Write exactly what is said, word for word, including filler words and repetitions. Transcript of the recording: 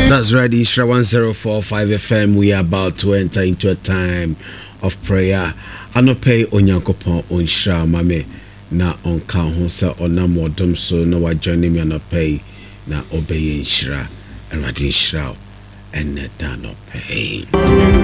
That's right, Ishra one oh four point five F M. We are about to enter into a time of prayer. Anope onyankopon onshra mame na onka ho se onam odom so na wa join me anope na obeye nshra and radin shra and da no pay.